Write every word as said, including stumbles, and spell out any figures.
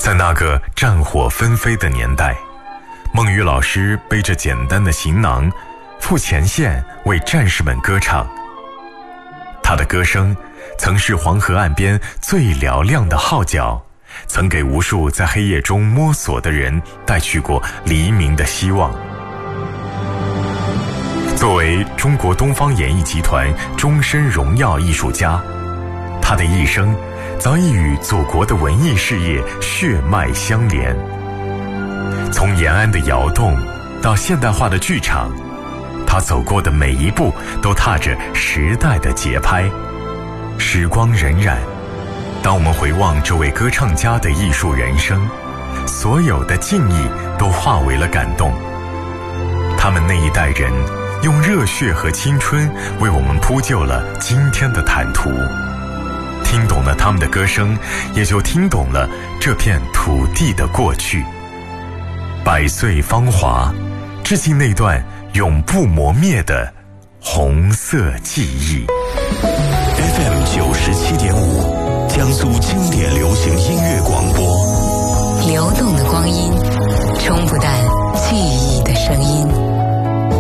在那个战火纷飞的年代，孟雨老师背着简单的行囊，赴前线为战士们歌唱。他的歌声曾是黄河岸边最嘹亮的号角，曾给无数在黑夜中摸索的人带去过黎明的希望。作为中国东方演艺集团终身荣耀艺术家，他的一生早已与祖国的文艺事业血脉相连。从延安的窑洞到现代化的剧场，他走过的每一步都踏着时代的节拍。时光荏苒，当我们回望这位歌唱家的艺术人生，所有的敬意都化为了感动。他们那一代人用热血和青春为我们铺就了今天的坦途。听懂了他们的歌声，也就听懂了这片土地的过去。百岁芳华，致敬那段永不磨灭的红色记忆。 F M 九十七点五，江苏经典流行音乐广播。 流动的光阴，冲不淡记忆的声音。